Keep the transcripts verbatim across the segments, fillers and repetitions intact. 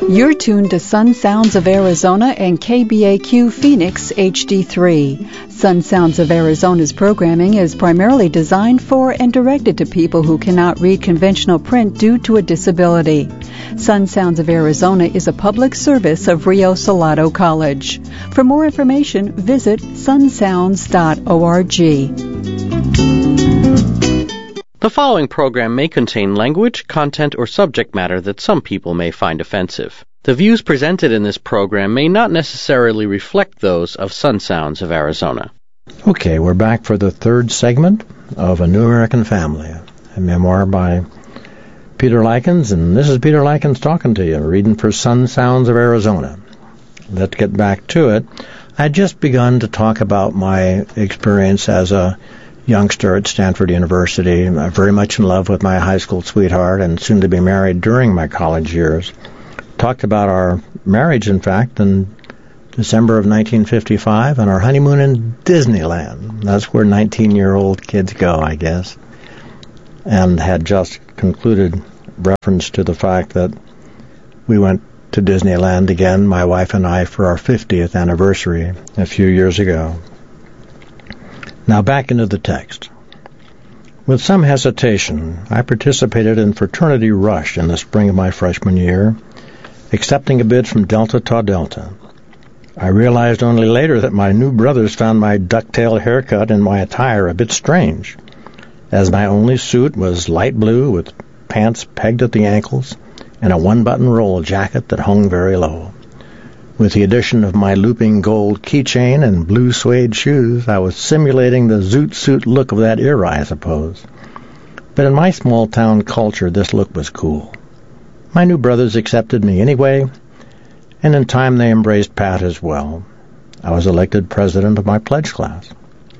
You're tuned to Sun Sounds of Arizona and K B A Q Phoenix H D three. Sun Sounds of Arizona's programming is primarily designed for and directed to people who cannot read conventional print due to a disability. Sun Sounds of Arizona is a public service of Rio Salado College. For more information, visit sun sounds dot org. The following program may contain language, content, or subject matter that some people may find offensive. The views presented in this program may not necessarily reflect those of Sun Sounds of Arizona. Okay, we're back for the third segment of A New American Family, a memoir by Peter Likens, and this is Peter Likens talking to you, reading for Sun Sounds of Arizona. Let's get back to it. I'd just begun to talk about my experience as a youngster at Stanford University, I'm very much in love with my high school sweetheart and soon to be married during my college years. Talked about our marriage, in fact, in December of nineteen fifty-five and our honeymoon in Disneyland. That's where nineteen-year-old kids go, I guess. And had just concluded reference to the fact that we went to Disneyland again, my wife and I, for our fiftieth anniversary a few years ago. Now back into the text. With some hesitation, I participated in Fraternity Rush in the spring of my freshman year, accepting a bid from Delta Tau Delta. I realized only later that my new brothers found my ducktail haircut and my attire a bit strange, as my only suit was light blue with pants pegged at the ankles and a one-button roll jacket that hung very low. With the addition of my looping gold keychain and blue suede shoes, I was simulating the zoot suit look of that era, I suppose. But in my small-town culture, this look was cool. My new brothers accepted me anyway, and in time they embraced Pat as well. I was elected president of my pledge class.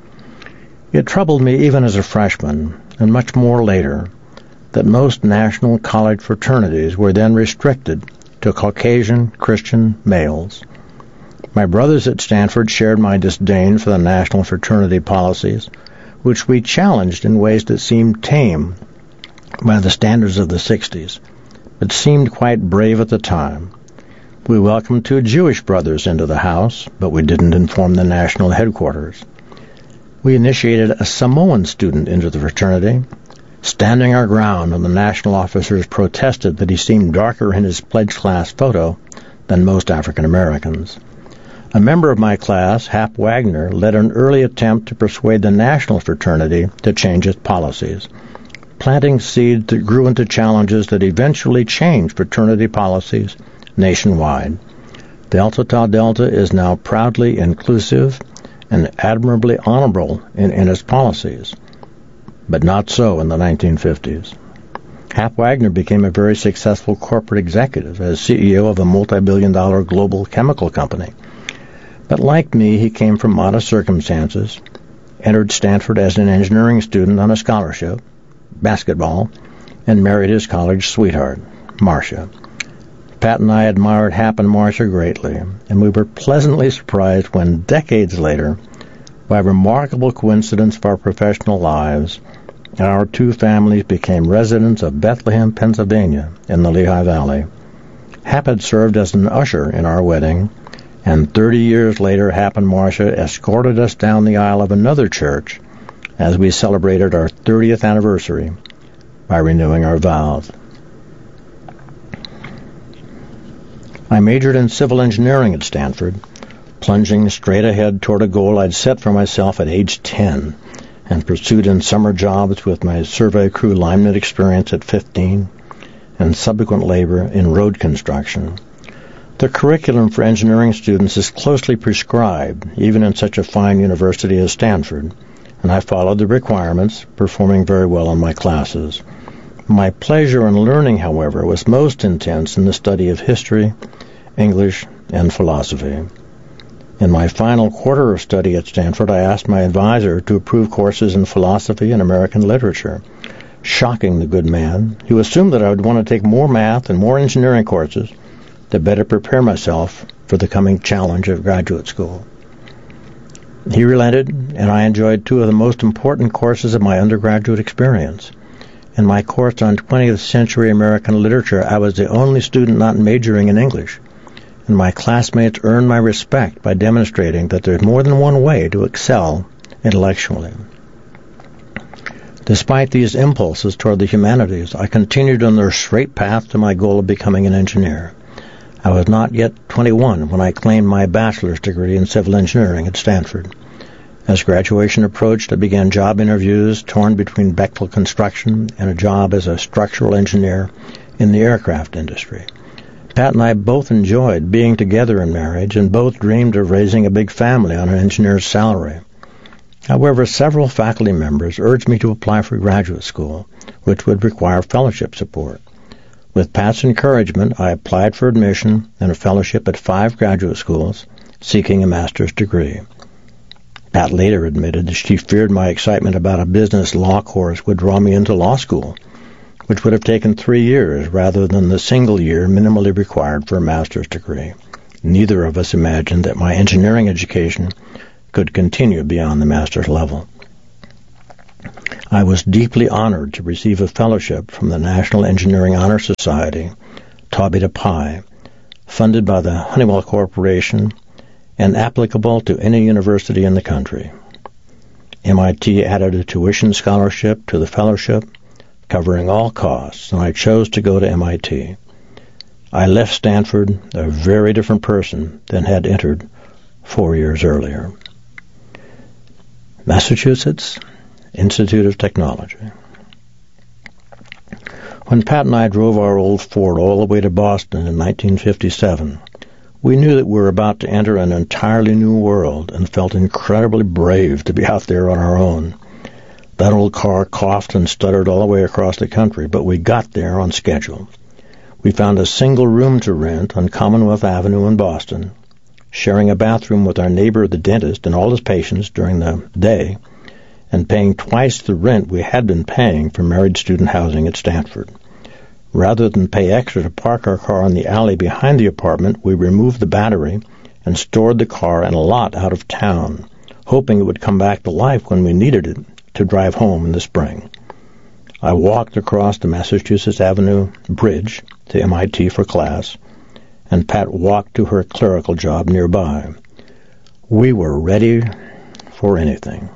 It troubled me even as a freshman, and much more later, that most national college fraternities were then restricted to Caucasian Christian males. My brothers at Stanford shared my disdain for the national fraternity policies, which we challenged in ways that seemed tame by the standards of the sixties, but seemed quite brave at the time. We welcomed two Jewish brothers into the house, but we didn't inform the national headquarters. We initiated a Samoan student into the fraternity, standing our ground when the national officers protested that he seemed darker in his pledge class photo than most African Americans. A member of my class, Hap Wagner, led an early attempt to persuade the national fraternity to change its policies, planting seeds that grew into challenges that eventually changed fraternity policies nationwide. Delta Tau Delta is now proudly inclusive and admirably honorable in, in its policies. But not so in the nineteen fifties. Hap Wagner became a very successful corporate executive as C E O of a multi-billion dollar global chemical company. But like me, he came from modest circumstances, entered Stanford as an engineering student on a scholarship, basketball, and married his college sweetheart, Marcia. Pat and I admired Hap and Marcia greatly, and we were pleasantly surprised when, decades later, by a remarkable coincidence of our professional lives, our two families became residents of Bethlehem, Pennsylvania, in the Lehigh Valley. Hap had served as an usher in our wedding, and thirty years later Hap and Marcia escorted us down the aisle of another church as we celebrated our thirtieth anniversary by renewing our vows. I majored in civil engineering at Stanford, plunging straight ahead toward a goal I'd set for myself at age ten, and pursued in summer jobs with my survey crew lineman experience at fifteen, and subsequent labor in road construction. The curriculum for engineering students is closely prescribed, even in such a fine university as Stanford, and I followed the requirements, performing very well in my classes. My pleasure in learning, however, was most intense in the study of history, English, and philosophy. In my final quarter of study at Stanford, I asked my advisor to approve courses in philosophy and American literature. Shocking the good man, who assumed that I would want to take more math and more engineering courses to better prepare myself for the coming challenge of graduate school. He relented, and I enjoyed two of the most important courses of my undergraduate experience. In my course on twentieth century American literature, I was the only student not majoring in English, and my classmates earned my respect by demonstrating that there's more than one way to excel intellectually. Despite these impulses toward the humanities, I continued on their straight path to my goal of becoming an engineer. I was not yet twenty-one when I claimed my bachelor's degree in civil engineering at Stanford. As graduation approached, I began job interviews, torn between Bechtel Construction and a job as a structural engineer in the aircraft industry. Pat and I both enjoyed being together in marriage and both dreamed of raising a big family on an engineer's salary. However, several faculty members urged me to apply for graduate school, which would require fellowship support. With Pat's encouragement, I applied for admission and a fellowship at five graduate schools, seeking a master's degree. Pat later admitted that she feared my excitement about a business law course would draw me into law school, which would have taken three years rather than the single year minimally required for a master's degree. Neither of us imagined that my engineering education could continue beyond the master's level. I was deeply honored to receive a fellowship from the National Engineering Honor Society, Tau Beta Pi, funded by the Honeywell Corporation and applicable to any university in the country. M I T added a tuition scholarship to the fellowship, covering all costs, and I chose to go to M I T. I left Stanford a very different person than had entered four years earlier. Massachusetts Institute of Technology. When Pat and I drove our old Ford all the way to Boston in nineteen fifty-seven, we knew that we were about to enter an entirely new world and felt incredibly brave to be out there on our own. That old car coughed and stuttered all the way across the country, but we got there on schedule. We found a single room to rent on Commonwealth Avenue in Boston, sharing a bathroom with our neighbor the dentist and all his patients during the day, and paying twice the rent we had been paying for married student housing at Stanford. Rather than pay extra to park our car in the alley behind the apartment, we removed the battery and stored the car in a lot out of town, hoping it would come back to life when we needed it to drive home in the spring. I walked across the Massachusetts Avenue Bridge to M I T for class, and Pat walked to her clerical job nearby. We were ready for anything.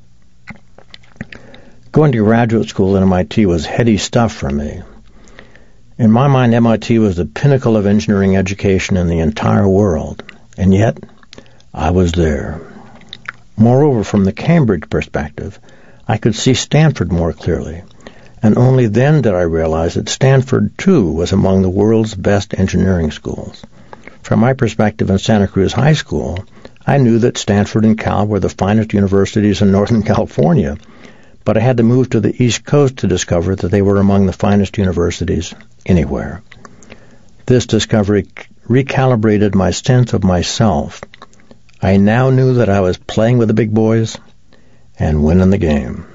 Going to graduate school at M I T was heady stuff for me. In my mind, M I T was the pinnacle of engineering education in the entire world, and yet I was there. Moreover, from the Cambridge perspective, I could see Stanford more clearly, and only then did I realize that Stanford, too, was among the world's best engineering schools. From my perspective in Santa Cruz High School, I knew that Stanford and Cal were the finest universities in Northern California, but I had to move to the East Coast to discover that they were among the finest universities anywhere. This discovery recalibrated my sense of myself. I now knew that I was playing with the big boys and winning the game.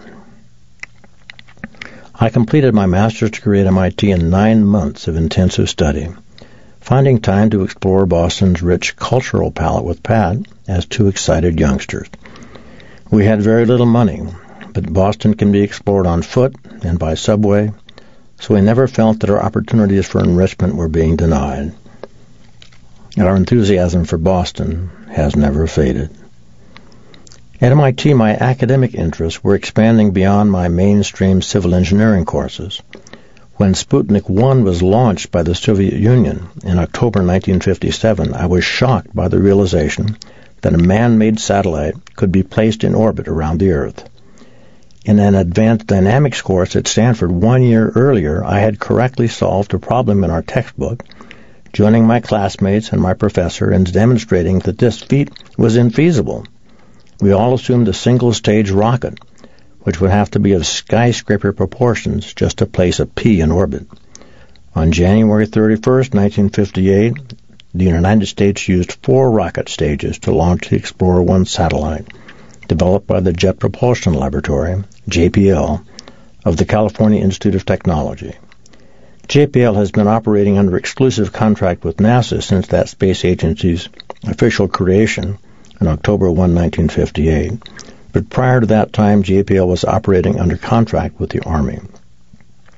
I completed my master's degree at M I T in nine months of intensive study, finding time to explore Boston's rich cultural palette with Pat as two excited youngsters. We had very little money, but Boston can be explored on foot and by subway, so we never felt that our opportunities for enrichment were being denied. Our enthusiasm for Boston has never faded. At M I T, my academic interests were expanding beyond my mainstream civil engineering courses. When Sputnik one was launched by the Soviet Union in October nineteen fifty-seven, I was shocked by the realization that a man-made satellite could be placed in orbit around the Earth. In an advanced dynamics course at Stanford one year earlier, I had correctly solved a problem in our textbook, joining my classmates and my professor in demonstrating that this feat was infeasible. We all assumed a single-stage rocket, which would have to be of skyscraper proportions just to place a pea in orbit. On January thirty-first, nineteen fifty-eight, the United States used four rocket stages to launch the Explorer one satellite, developed by the Jet Propulsion Laboratory, J P L, of the California Institute of Technology. J P L has been operating under exclusive contract with NASA since that space agency's official creation on October first, nineteen fifty-eight, but prior to that time, J P L was operating under contract with the Army.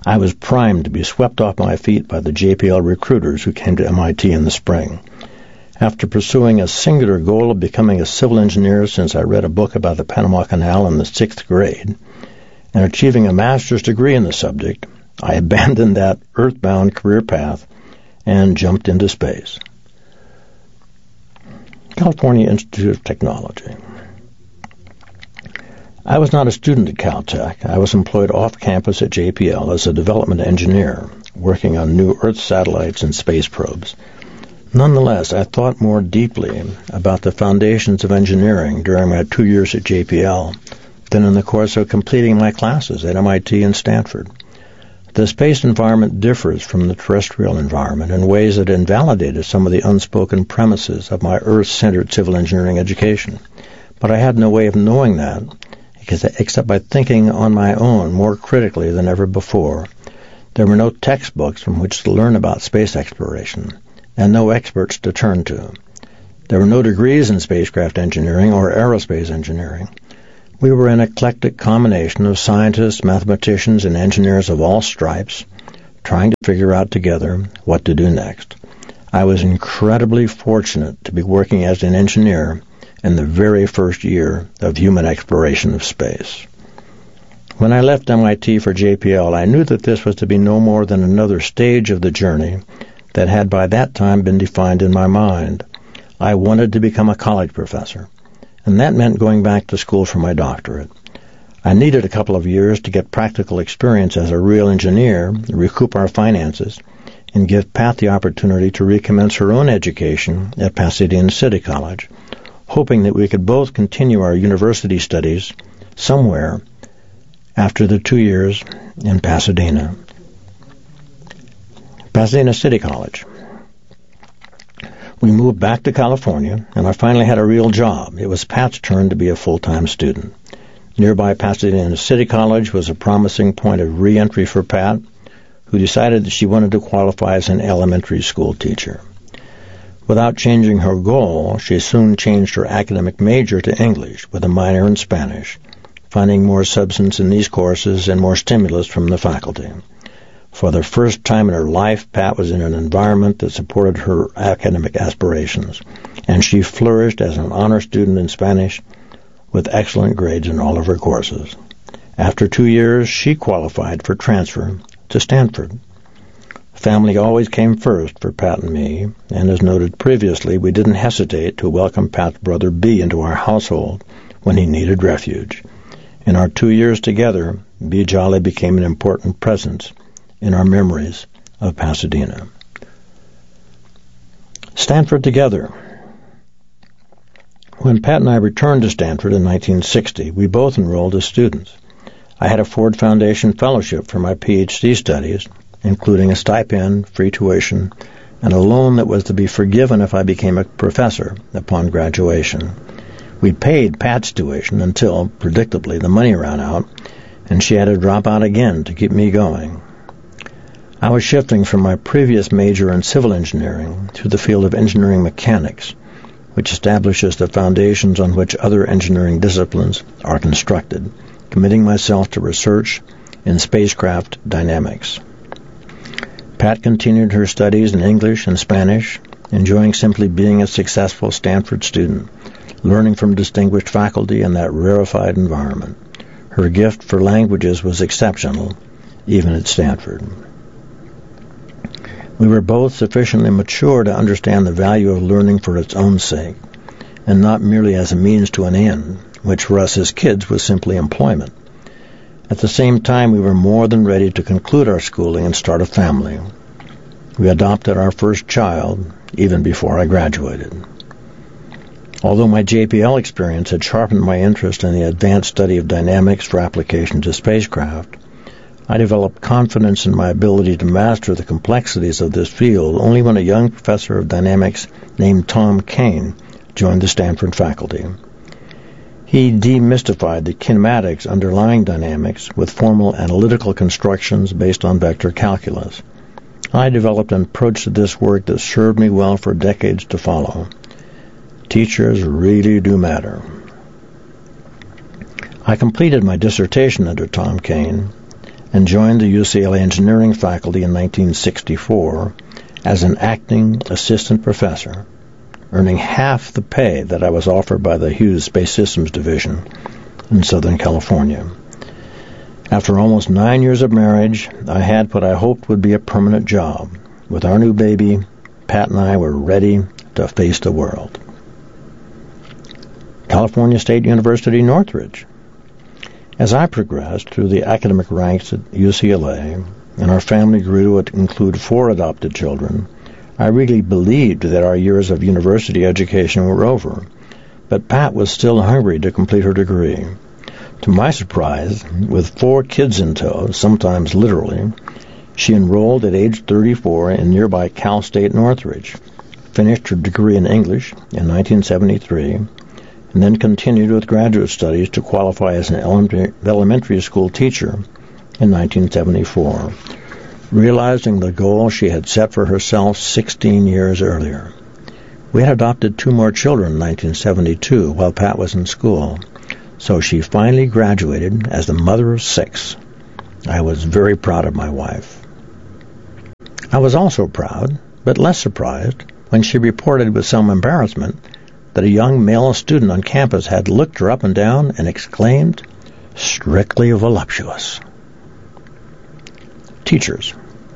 I was primed to be swept off my feet by the J P L recruiters who came to M I T in the spring. After pursuing a singular goal of becoming a civil engineer since I read a book about the Panama Canal in the sixth grade, and achieving a master's degree in the subject, I abandoned that earthbound career path and jumped into space. California Institute of Technology. I was not a student at Caltech. I was employed off-campus at J P L as a development engineer, working on new Earth satellites and space probes. Nonetheless, I thought more deeply about the foundations of engineering during my two years at J P L than in the course of completing my classes at M I T and Stanford. The space environment differs from the terrestrial environment in ways that invalidated some of the unspoken premises of my Earth-centered civil engineering education. But I had no way of knowing that, except by thinking on my own more critically than ever before. There were no textbooks from which to learn about space exploration, and no experts to turn to. There were no degrees in spacecraft engineering or aerospace engineering. We were an eclectic combination of scientists, mathematicians, and engineers of all stripes, trying to figure out together what to do next. I was incredibly fortunate to be working as an engineer in the very first year of human exploration of space. When I left M I T for J P L, I knew that this was to be no more than another stage of the journey that had by that time been defined in my mind. I wanted to become a college professor, and that meant going back to school for my doctorate. I needed a couple of years to get practical experience as a real engineer, recoup our finances, and give Pat the opportunity to recommence her own education at Pasadena City College, hoping that we could both continue our university studies somewhere after the two years in Pasadena. Pasadena City College. We moved back to California, and I finally had a real job. It was Pat's turn to be a full-time student. Nearby Pasadena City College was a promising point of re-entry for Pat, who decided that she wanted to qualify as an elementary school teacher. Without changing her goal, she soon changed her academic major to English with a minor in Spanish, finding more substance in these courses and more stimulus from the faculty. For the first time in her life, Pat was in an environment that supported her academic aspirations, and she flourished as an honor student in Spanish with excellent grades in all of her courses. After two years, she qualified for transfer to Stanford. Family always came first for Pat and me, and as noted previously, we didn't hesitate to welcome Pat's brother B into our household when he needed refuge. In our two years together, B. Jolly became an important presence in our memories of Pasadena. Stanford together. When Pat and I returned to Stanford in nineteen sixty, we both enrolled as students. I had a Ford Foundation Fellowship for my P H D studies, including a stipend, free tuition, and a loan that was to be forgiven if I became a professor upon graduation. We paid Pat's tuition until, predictably, the money ran out, and she had to drop out again to keep me going. I was shifting from my previous major in civil engineering to the field of engineering mechanics, which establishes the foundations on which other engineering disciplines are constructed, committing myself to research in spacecraft dynamics. Pat continued her studies in English and Spanish, enjoying simply being a successful Stanford student, learning from distinguished faculty in that rarefied environment. Her gift for languages was exceptional, even at Stanford. We were both sufficiently mature to understand the value of learning for its own sake, and not merely as a means to an end, which for us as kids was simply employment. At the same time, we were more than ready to conclude our schooling and start a family. We adopted our first child even before I graduated. Although my J P L experience had sharpened my interest in the advanced study of dynamics for application to spacecraft, I developed confidence in my ability to master the complexities of this field only when a young professor of dynamics named Tom Kane joined the Stanford faculty. He demystified the kinematics underlying dynamics with formal analytical constructions based on vector calculus. I developed an approach to this work that served me well for decades to follow. Teachers really do matter. I completed my dissertation under Tom Kane, and joined the U C L A engineering faculty in nineteen sixty-four as an acting assistant professor, earning half the pay that I was offered by the Hughes Space Systems Division in Southern California. After almost nine years of marriage, I had what I hoped would be a permanent job. With our new baby, Pat and I were ready to face the world. California State University, Northridge. As I progressed through the academic ranks at U C L A, and our family grew to include four adopted children, I really believed that our years of university education were over. But Pat was still hungry to complete her degree. To my surprise, with four kids in tow, sometimes literally, she enrolled at age thirty-four in nearby Cal State Northridge, finished her degree in English in nineteen seventy-three, and then continued with graduate studies to qualify as an elementary school teacher in nineteen seventy-four, realizing the goal she had set for herself sixteen years earlier. We had adopted two more children in nineteen seventy-two while Pat was in school, so she finally graduated as the mother of six. I was very proud of my wife. I was also proud, but less surprised, when she reported with some embarrassment that a young male student on campus had looked her up and down and exclaimed, "Strictly voluptuous." Teachers.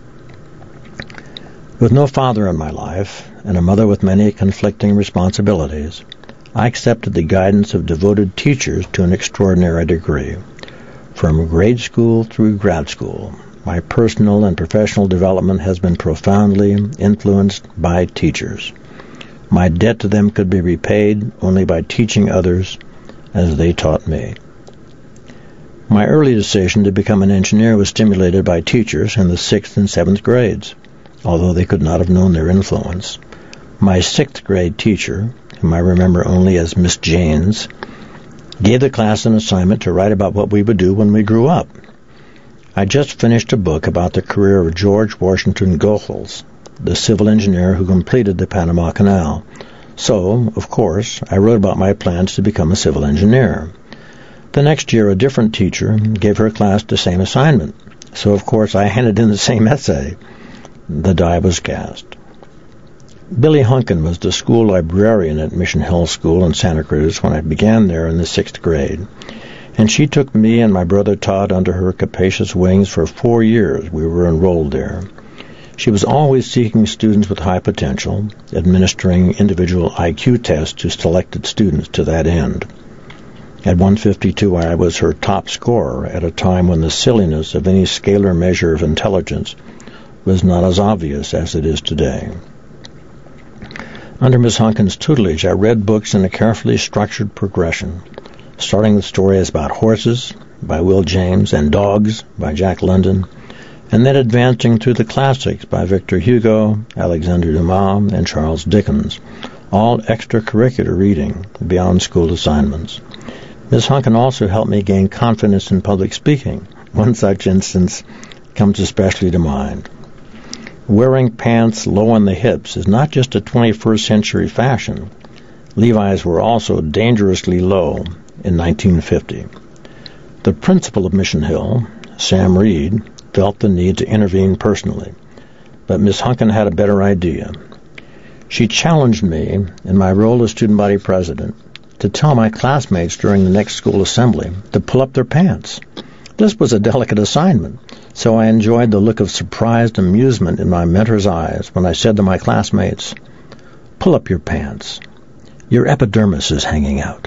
With no father in my life, and a mother with many conflicting responsibilities, I accepted the guidance of devoted teachers to an extraordinary degree. From grade school through grad school, my personal and professional development has been profoundly influenced by teachers. My debt to them could be repaid only by teaching others as they taught me. My early decision to become an engineer was stimulated by teachers in the sixth and seventh grades, although they could not have known their influence. My sixth grade teacher, whom I remember only as Miss Janes, gave the class an assignment to write about what we would do when we grew up. I just finished a book about the career of George Washington Goethals, the civil engineer who completed the Panama Canal. So, of course, I wrote about my plans to become a civil engineer. The next year, a different teacher gave her class the same assignment. So, of course, I handed in the same essay. The die was cast. Billy Hunkin was the school librarian at Mission Hill School in Santa Cruz when I began there in the sixth grade, and she took me and my brother Todd under her capacious wings for four years we were enrolled there. She was always seeking students with high potential, administering individual I Q tests to selected students to that end. At one fifty-two, I was her top scorer at a time when the silliness of any scalar measure of intelligence was not as obvious as it is today. Under Miss Hunkin's tutelage, I read books in a carefully structured progression, starting with stories about horses by Will James and dogs by Jack London, and then advancing through the classics by Victor Hugo, Alexander Dumas, and Charles Dickens, all extracurricular reading beyond school assignments. Miss Hunkin also helped me gain confidence in public speaking. One such instance comes especially to mind. Wearing pants low on the hips is not just a twenty-first century fashion. Levi's were also dangerously low in nineteen fifty. The principal of Mission Hill, Sam Reed, felt the need to intervene personally, but Miss Hunkin had a better idea. She challenged me, in my role as student body president, to tell my classmates during the next school assembly to pull up their pants. This was a delicate assignment, so I enjoyed the look of surprised amusement in my mentor's eyes when I said to my classmates, "Pull up your pants. Your epidermis is hanging out."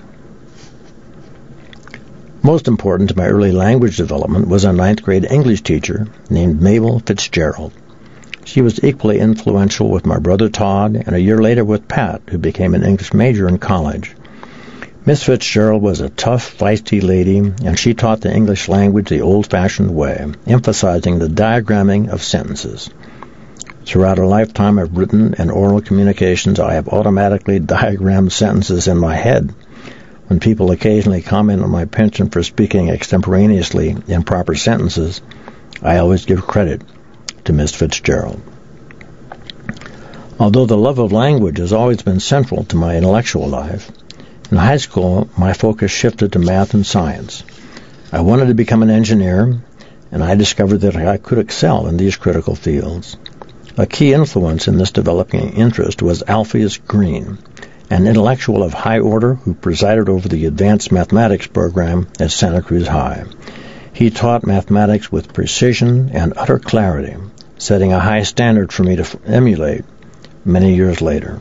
Most important to my early language development was a ninth grade English teacher named Mabel Fitzgerald. She was equally influential with my brother Todd and a year later with Pat, who became an English major in college. Miss Fitzgerald was a tough, feisty lady, and she taught the English language the old-fashioned way, emphasizing the diagramming of sentences. Throughout a lifetime of written and oral communications, I have automatically diagrammed sentences in my head. When people occasionally comment on my penchant for speaking extemporaneously in proper sentences, I always give credit to Miss Fitzgerald. Although the love of language has always been central to my intellectual life, in high school my focus shifted to math and science. I wanted to become an engineer, and I discovered that I could excel in these critical fields. A key influence in this developing interest was Alpheus Green, an intellectual of high order who presided over the advanced mathematics program at Santa Cruz High. He taught mathematics with precision and utter clarity, setting a high standard for me to emulate many years later.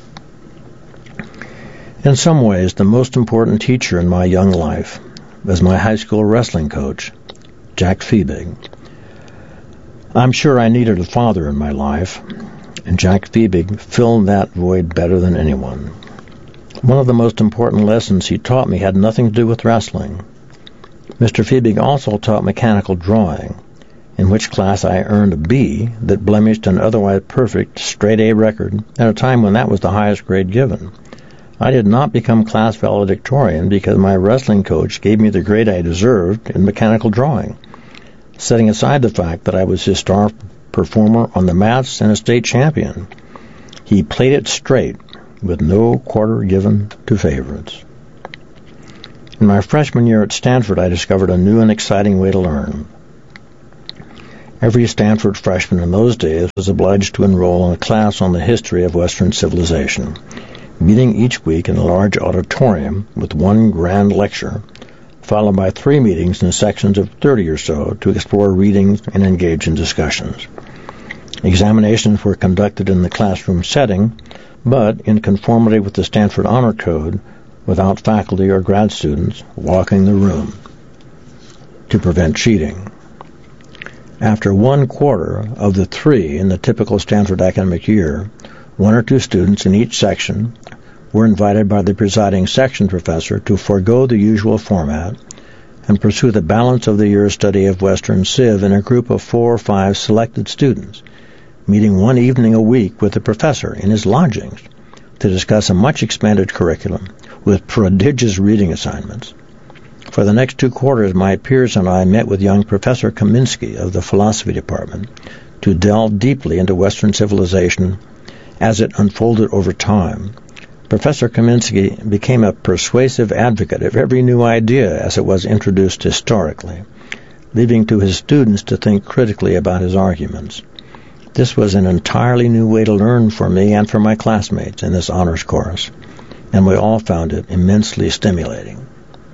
In some ways, the most important teacher in my young life was my high school wrestling coach, Jack Fiebig. I'm sure I needed a father in my life, and Jack Fiebig filled that void better than anyone. One of the most important lessons he taught me had nothing to do with wrestling. Mister Fiebig also taught mechanical drawing, in which class I earned a B that blemished an otherwise perfect straight-A record at a time when that was the highest grade given. I did not become class valedictorian because my wrestling coach gave me the grade I deserved in mechanical drawing, setting aside the fact that I was his star performer on the mats and a state champion. He played it straight, with no quarter given to favorites. In my freshman year at Stanford, I discovered a new and exciting way to learn. Every Stanford freshman in those days was obliged to enroll in a class on the history of Western civilization, meeting each week in a large auditorium with one grand lecture, followed by three meetings in sections of thirty or so to explore readings and engage in discussions. Examinations were conducted in the classroom setting, but in conformity with the Stanford Honor Code, without faculty or grad students walking the room to prevent cheating. After one quarter of the three in the typical Stanford academic year, one or two students in each section were invited by the presiding section professor to forego the usual format and pursue the balance of the year's study of Western Civ in a group of four or five selected students, meeting one evening a week with the professor in his lodgings to discuss a much expanded curriculum with prodigious reading assignments. For the next two quarters, my peers and I met with young Professor Kaminsky of the philosophy department to delve deeply into Western civilization as it unfolded over time. Professor Kaminsky became a persuasive advocate of every new idea as it was introduced historically, leaving to his students to think critically about his arguments. This was an entirely new way to learn for me and for my classmates in this honors course, and we all found it immensely stimulating.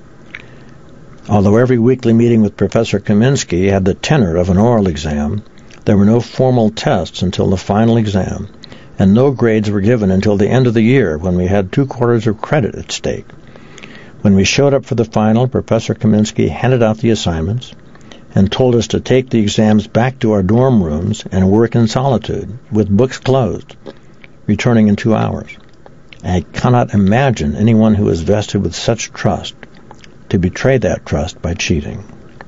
Although every weekly meeting with Professor Kaminsky had the tenor of an oral exam, there were no formal tests until the final exam, and no grades were given until the end of the year when we had two quarters of credit at stake. When we showed up for the final, Professor Kaminsky handed out the assignments and told us to take the exams back to our dorm rooms and work in solitude, with books closed, returning in two hours. I cannot imagine anyone who is vested with such trust to betray that trust by cheating.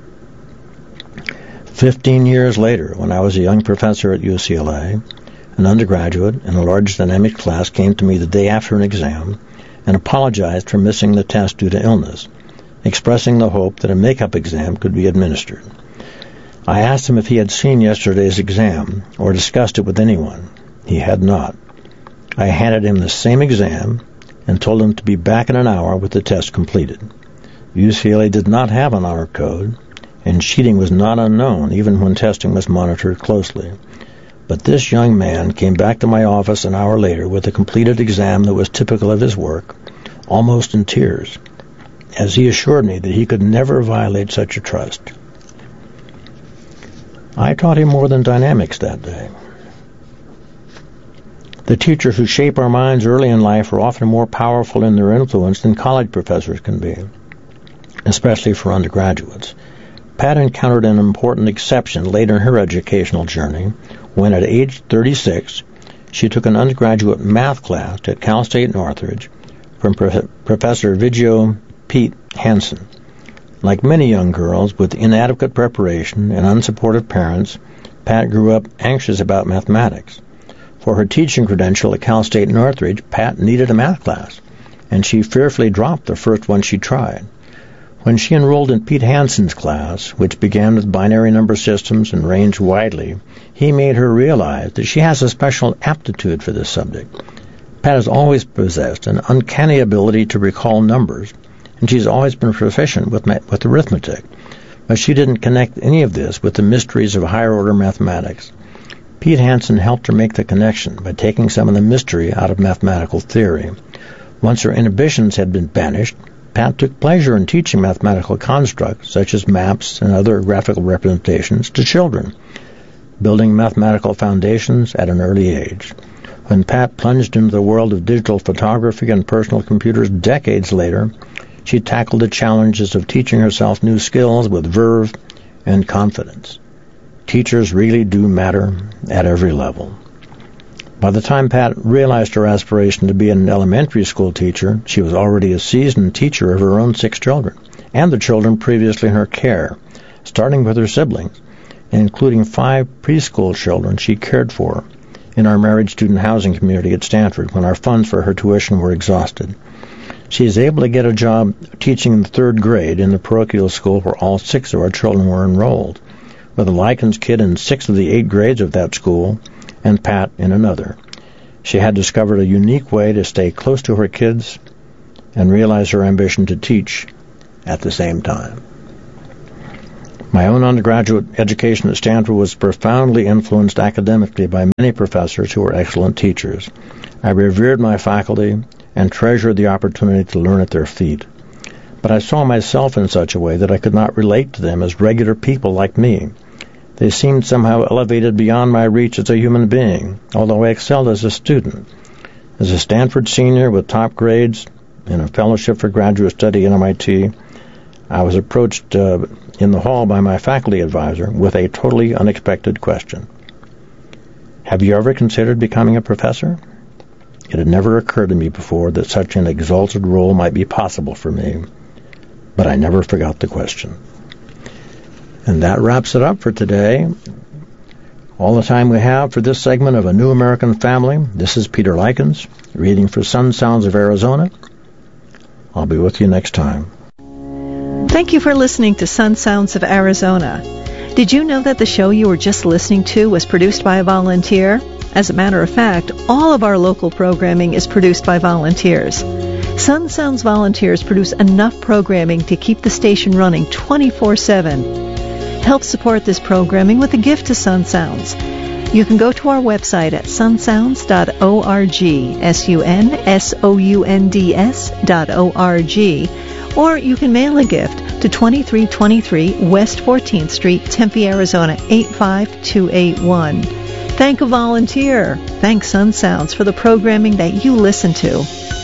Fifteen years later, when I was a young professor at U C L A, an undergraduate in a large dynamics class came to me the day after an exam and apologized for missing the test due to illness, expressing the hope that a make-up exam could be administered. I asked him if he had seen yesterday's exam or discussed it with anyone. He had not. I handed him the same exam and told him to be back in an hour with the test completed. U C L A did not have an honor code, and cheating was not unknown even when testing was monitored closely. But this young man came back to my office an hour later with a completed exam that was typical of his work, almost in tears, as he assured me that he could never violate such a trust. I taught him more than dynamics that day. The teachers who shape our minds early in life are often more powerful in their influence than college professors can be, especially for undergraduates. Pat encountered an important exception later in her educational journey when, at age thirty-six, she took an undergraduate math class at Cal State Northridge from Pro- Professor Viggo Pete Hansen. Like many young girls with inadequate preparation and unsupportive parents, Pat grew up anxious about mathematics. For her teaching credential at Cal State Northridge, Pat needed a math class, and she fearfully dropped the first one she tried. When she enrolled in Pete Hansen's class, which began with binary number systems and ranged widely, he made her realize that she has a special aptitude for this subject. Pat has always possessed an uncanny ability to recall numbers, and she's always been proficient with, with arithmetic. But she didn't connect any of this with the mysteries of higher-order mathematics. Pete Hansen helped her make the connection by taking some of the mystery out of mathematical theory. Once her inhibitions had been banished, Pat took pleasure in teaching mathematical constructs, such as maps and other graphical representations, to children, building mathematical foundations at an early age. When Pat plunged into the world of digital photography and personal computers decades later, she tackled the challenges of teaching herself new skills with verve and confidence. Teachers really do matter at every level. By the time Pat realized her aspiration to be an elementary school teacher, she was already a seasoned teacher of her own six children, and the children previously in her care, starting with her siblings, including five preschool children she cared for in our married student housing community at Stanford when our funds for her tuition were exhausted. She is able to get a job teaching in the third grade in the parochial school where all six of our children were enrolled, with a Likens kid in six of the eight grades of that school and Pat in another. She had discovered a unique way to stay close to her kids and realize her ambition to teach at the same time. My own undergraduate education at Stanford was profoundly influenced academically by many professors who were excellent teachers. I revered my faculty and treasured the opportunity to learn at their feet. But I saw myself in such a way that I could not relate to them as regular people like me. They seemed somehow elevated beyond my reach as a human being, although I excelled as a student. As a Stanford senior with top grades and a fellowship for graduate study at M I T, I was approached uh, in the hall by my faculty advisor with a totally unexpected question. Have you ever considered becoming a professor? It had never occurred to me before that such an exalted role might be possible for me, but I never forgot the question. And that wraps it up for today. All the time we have for this segment of A New American Family. This is Peter Likens, reading for Sun Sounds of Arizona. I'll be with you next time. Thank you for listening to Sun Sounds of Arizona. Did you know that the show you were just listening to was produced by a volunteer? As a matter of fact, all of our local programming is produced by volunteers. Sun Sounds volunteers produce enough programming to keep the station running twenty-four seven. Help support this programming with a gift to Sun Sounds. You can go to our website at sun sounds dot org, S U N S O U N D S dot O R G, or you can mail a gift to twenty-three twenty-three West fourteenth Street, Tempe, Arizona, eight five two eight one. Thank a volunteer. Thank Sun Sounds for the programming that you listen to.